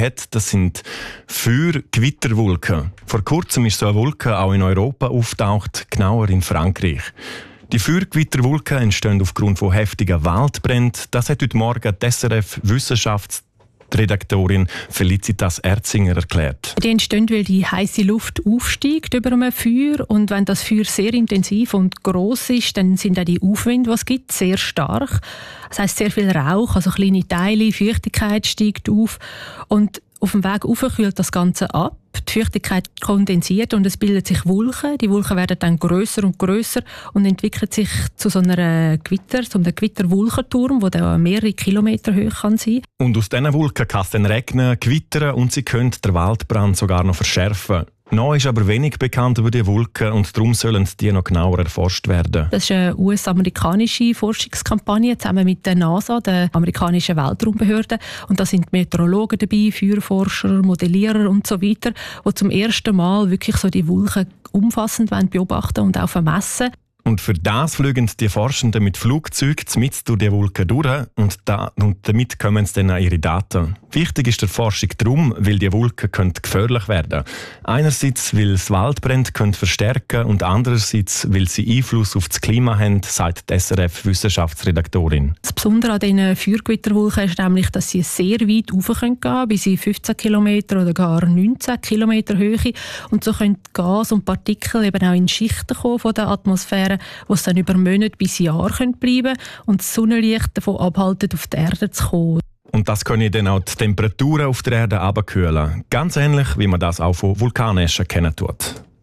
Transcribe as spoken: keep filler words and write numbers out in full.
hat, das sind Feuer-Gewitterwolken. Vor kurzem ist so eine Wolke auch in Europa auftaucht, genauer in Frankreich. Die Feuergewitterwolken entstehen aufgrund von heftigen Waldbränden. Das hat heute Morgen die S R F-Wissenschaftsredaktorin Felicitas Erzinger erklärt. Die entstehen, weil die heiße Luft aufsteigt über einem Feuer. Und wenn das Feuer sehr intensiv und gross ist, dann sind auch die Aufwinde, die es gibt, sehr stark. Das heisst, sehr viel Rauch, also kleine Teile, Feuchtigkeit steigt auf. Und auf dem Weg rauf kühlt das Ganze ab. Die Feuchtigkeit kondensiert und es bilden sich Wolken. Die Wolken werden dann grösser und grösser und entwickeln sich zu so einer Gewitter, zu einem Gewitterwolkenturm, der dann mehrere Kilometer hoch kann sein. Und aus diesen Wolken kann es dann regnen, gewittern und sie können den Waldbrand sogar noch verschärfen. Noch ist aber wenig bekannt über die Wolken und darum sollen die noch genauer erforscht werden. Das ist eine U S-amerikanische Forschungskampagne zusammen mit der NASA, der amerikanischen Weltraumbehörde. Und da sind Meteorologen dabei, Feuerforscher, Modellierer und so weiter, die zum ersten Mal wirklich so die Wolken umfassend beobachten und auch vermessen. Und für das fliegen die Forschenden mit Flugzeugen mitten durch die Wolken durch und, da, und damit kommen sie dann an ihre Daten. Wichtig ist der Forschung darum, weil die Wolken können gefährlich werden können. Einerseits, weil es Waldbrände können verstärken und andererseits, weil sie Einfluss auf das Klima haben, sagt die S R F-Wissenschaftsredaktorin. Das Besondere an diesen Feuergewitterwolken ist nämlich, dass sie sehr weit rauf gehen können, bis in fünfzehn Kilometer oder gar neunzehn Kilometer Höhe. Und so können Gas und Partikel eben auch in Schichten kommen von der Atmosphäre, wo es dann über Monate bis Jahre bleiben können und das Sonnenlicht davon abhalten, auf die Erde zu kommen. Und das können dann auch die Temperaturen auf der Erde abkühlen. Ganz ähnlich, wie man das auch von Vulkaneschen kennen tut.